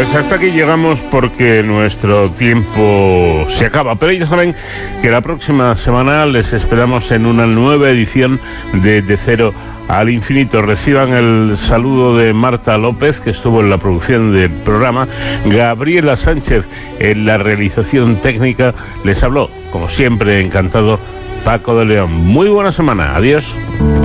Pues hasta aquí llegamos porque nuestro tiempo se acaba. Pero ya saben que la próxima semana les esperamos en una nueva edición de Cero al Infinito. Reciban el saludo de Marta López, que estuvo en la producción del programa. Gabriela Sánchez en la realización técnica. Les habló, como siempre, encantado, Paco de León. Muy buena semana. Adiós.